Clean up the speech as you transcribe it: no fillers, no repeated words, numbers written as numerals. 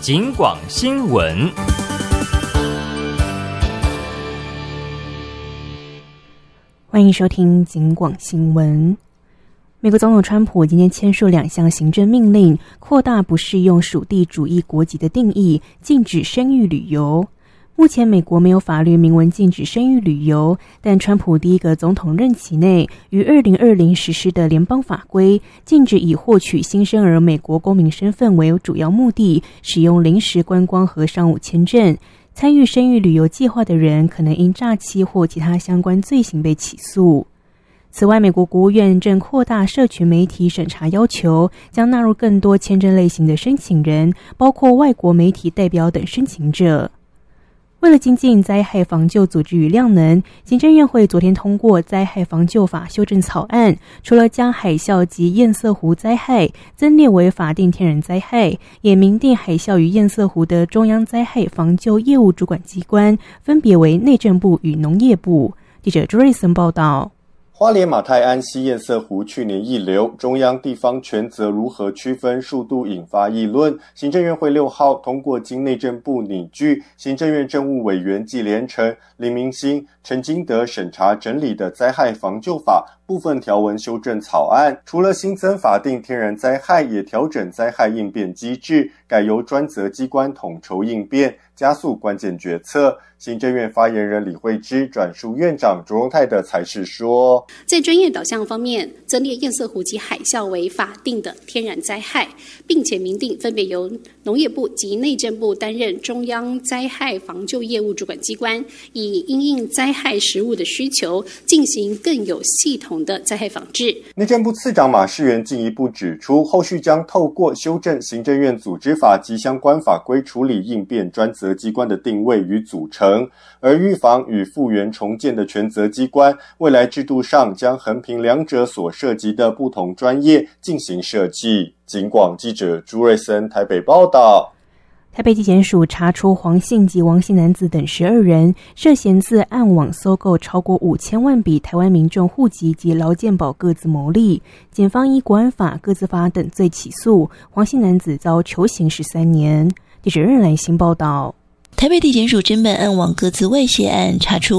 警广新闻。 欢迎收听警广新闻。美国总统川普今天签署2项行政命令，扩大不适用属地主义国籍的定义，禁止生育旅游。目前美国没有法律明文禁止生育旅游，但川普第一个总统任期内于2020实施的联邦法规，禁止以获取新生儿美国公民身份为主要目的，使用临时观光和商务签证。参与生育旅游计划的人可能因诈欺或其他相关罪行被起诉。此外，美国国务院正扩大社群媒体审查要求，将纳入更多签证类型的申请人，包括外国媒体代表等申请者。为了精进灾害防救组织与量能，行政院会昨天通过灾害防救法修正草案，除了将海啸及堰塞湖灾害增列为法定天然灾害，也明定海啸与堰塞湖的中央灾害防救业务主管机关分别为内政部与农业部。记者朱瑞森报道。 花莲马太安溪堰塞湖去年溢流，中央地方权责如何区分数度引发议论。行政院会6号通过经内政部拟具、行政院政务委员纪连成、林明兴、陈金德审查整理的灾害防救法部分条文修正草案，除了新增法定天然灾害，也调整灾害应变机制，改由专责机关统筹应变，加速关键决策。行政院发言人李惠芝转述院长卓荣泰的裁示说， 在专业导向方面，增列堰塞湖及海啸为法定的天然灾害，并且明定分别由农业部及内政部担任中央灾害防救业务主管机关，以因应灾害实务的需求，进行更有系统的灾害防治。 内政部次长马世元进一步指出，后续将透过修正行政院组织法及相关法规处理应变专责机关的定位与组成，而预防与复原重建的权责机关，未来制度上将横平两者所涉及的不同专业进行设计。警广记者朱瑞森台北报道。 台北地检署查出黄姓及王姓男子等12人涉嫌自暗网搜购超过5000万笔台湾民众户籍及劳健保各自牟利，检方依国安法、个资法等罪起诉，黄姓男子遭囚刑13年。记者任来新报道。 台北地检署侦办暗网个资外泄案，查出